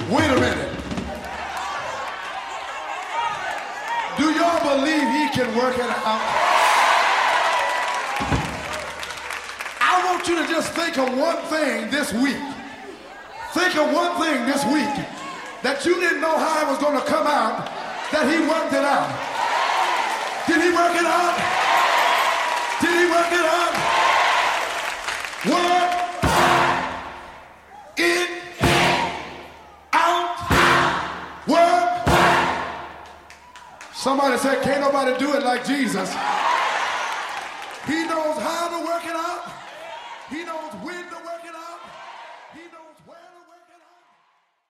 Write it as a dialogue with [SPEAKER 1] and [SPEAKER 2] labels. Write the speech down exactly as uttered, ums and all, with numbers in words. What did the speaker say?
[SPEAKER 1] Wait a minute. Do y'all believe he can work it out? I want you to just think of one thing this week. Think of one thing this week that you didn't know how it was going to come out, that he worked it out. Did he work it out? Did he work it out? Work it out. Work. Somebody said, can't nobody do it like Jesus. He knows how to work it out. He knows